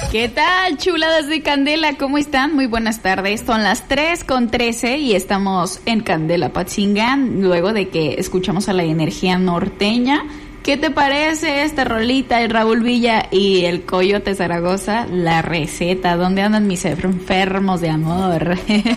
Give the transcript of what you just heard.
¿Qué tal, chuladas de Candela? ¿Cómo están? Muy buenas tardes. Son las 3:13 y estamos en Candela Patzingán, luego de que escuchamos a la energía norteña. ¿Qué te parece esta rolita, el Raúl Villa y el Coyote Zaragoza? La receta, ¿dónde andan mis enfermos de amor?